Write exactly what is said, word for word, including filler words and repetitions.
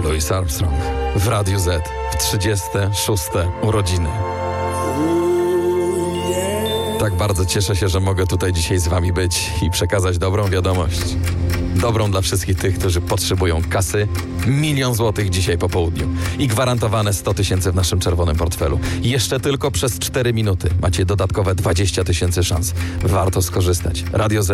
Louis Armstrong w Radiu Z w trzydzieste szóste urodziny. Tak bardzo cieszę się, że mogę tutaj dzisiaj z wami być i przekazać dobrą wiadomość. Dobrą dla wszystkich tych, którzy potrzebują kasy. Milion złotych dzisiaj po południu. I gwarantowane sto tysięcy w naszym czerwonym portfelu. Jeszcze tylko przez cztery minuty macie dodatkowe dwadzieścia tysięcy szans. Warto skorzystać. Radio Z.